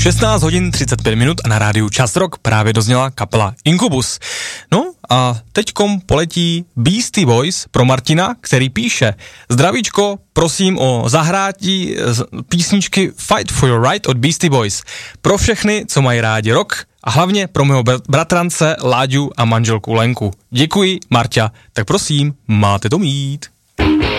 16 hodin 35 minut a na rádiu Čas Rock právě dozněla kapela Incubus. No a teďkom poletí Beastie Boys pro Martina, který píše: Zdravíčko, prosím o zahrátí písničky Fight for Your Right od Beastie Boys. Pro všechny, co mají rádi rock a hlavně pro mého bratrance Láďu a manželku Lenku. Děkuji, Marťa. Tak prosím, máte to mít.